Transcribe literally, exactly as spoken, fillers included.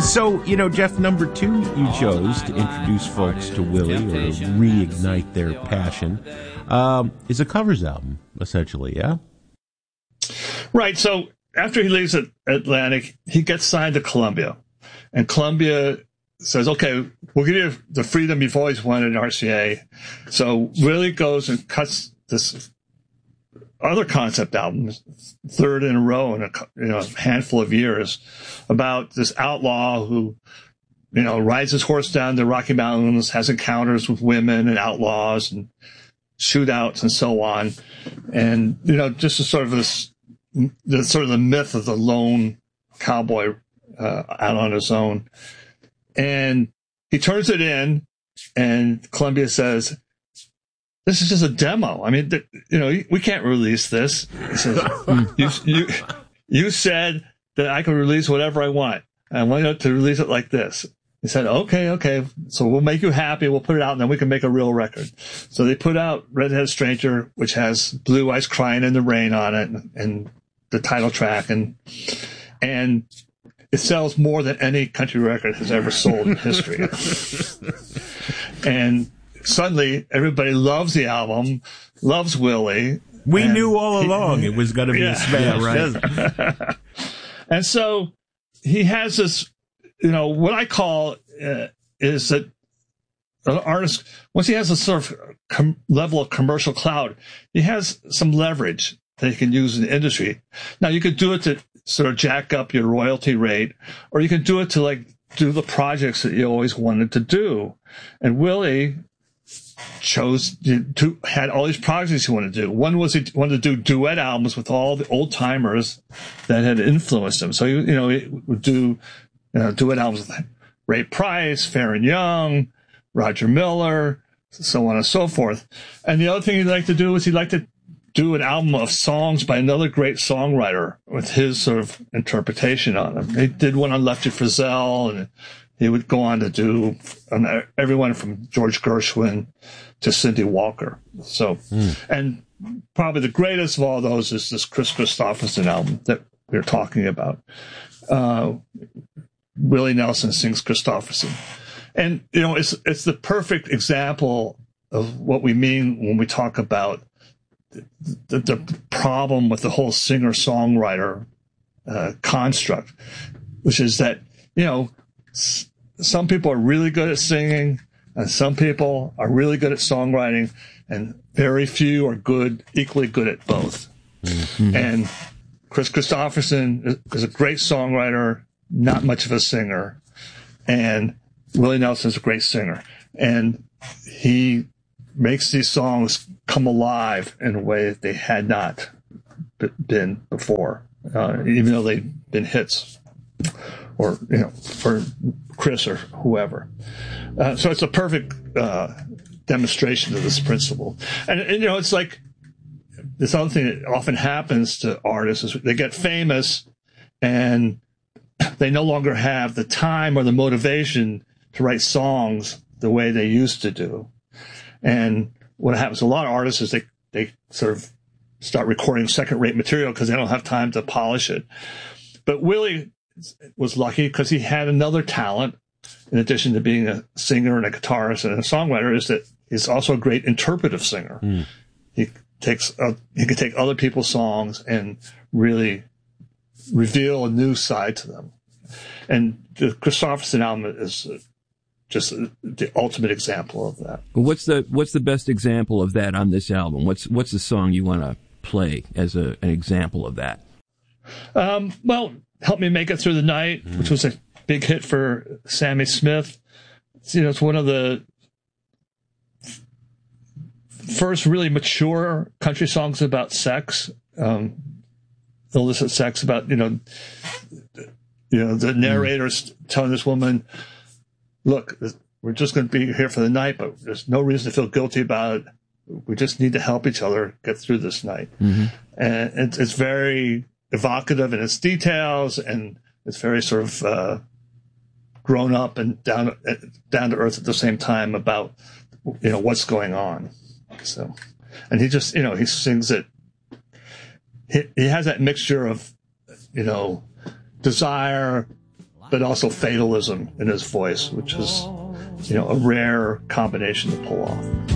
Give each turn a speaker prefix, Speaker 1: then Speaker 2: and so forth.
Speaker 1: So, you know, Jeff, number two you chose to introduce folks to Willie or to reignite their passion um, is a covers album, essentially, yeah?
Speaker 2: Right. So after he leaves Atlantic, he gets signed to Columbia. And Columbia says, okay, we'll give you the freedom you've always wanted in R C A. So Willie goes and cuts this other concept album, third in a row in a you know, handful of years, about this outlaw who, you know, rides his horse down the Rocky Mountains, has encounters with women and outlaws and shootouts and so on. And, you know, just a sort of this, the sort of the myth of the lone cowboy uh, out on his own. And he turns it in, and Columbia says, this is just a demo. I mean, th- you know, we can't release this. He says, you, you, you said that I can release whatever I want. I want to release it like this. He said, okay, okay. So we'll make you happy. We'll put it out, and then we can make a real record. So they put out Redheaded Stranger, which has Blue Eyes Crying in the Rain on it, and, and the title track. And, and it sells more than any country record has ever sold in history. And suddenly, everybody loves the album, loves Willie.
Speaker 1: We knew all along he, it was going to be yeah, a smash,
Speaker 2: yeah, right? And so he has this, you know, what I call uh, is that an artist, once he has a sort of com- level of commercial clout, he has some leverage that he can use in the industry. Now, you could do it to sort of jack up your royalty rate, or you can do it to, like, do the projects that you always wanted to do. And Willie chose to had all these projects he wanted to do. One was he wanted to do duet albums with all the old timers that had influenced him. So he, you know, he would do you know, duet albums with Ray Price, Faron Young, Roger Miller, so on and so forth. And the other thing he'd like to do was he'd like to do an album of songs by another great songwriter with his sort of interpretation on them. He did one on Lefty Frizzell, and he would go on to do um, everyone from George Gershwin to Cindy Walker. So, mm. and probably the greatest of all those is this Chris Christopherson album that we we're talking about. Uh, Willie Nelson sings Christopherson. And, you know, it's, it's the perfect example of what we mean when we talk about the, the problem with the whole singer-songwriter uh, construct, which is that, you know, some people are really good at singing, and some people are really good at songwriting, and very few are good, equally good at both. Mm-hmm. And Chris Christopherson is a great songwriter, not much of a singer, and Willie Nelson is a great singer. And he makes these songs come alive in a way that they had not been before, uh, even though they've been hits. Or, you know, for Chris or whoever. Uh, so it's a perfect uh, demonstration of this principle. And, and, you know, it's like this other thing that often happens to artists is they get famous and they no longer have the time or the motivation to write songs the way they used to do. And what happens to a lot of artists is they, they sort of start recording second-rate material because they don't have time to polish it. But Willie was lucky because he had another talent, in addition to being a singer and a guitarist and a songwriter, is that he's also a great interpretive singer. Mm. He takes uh, he can take other people's songs and really reveal a new side to them. And the Christopherson album is just the ultimate example of that.
Speaker 3: What's the what's the best example of that on this album? What's what's the song you want to play as a, an example of that?
Speaker 2: Um, well, Help Me Make It Through the Night, mm. which was a big hit for Sammy Smith. It's, you know, it's one of the first really mature country songs about sex, um, illicit sex, about, you know, you know, the narrator's mm. telling this woman, look, we're just going to be here for the night, but there's no reason to feel guilty about it. We just need to help each other get through this night. Mm-hmm. And it's, it's very evocative in its details, and it's very sort of uh, grown up and down down to earth at the same time about, you know, what's going on. So, and he just, you know, he sings it. He, he has that mixture of, you know, desire but also fatalism in his voice, which is, you know, a rare combination to pull off.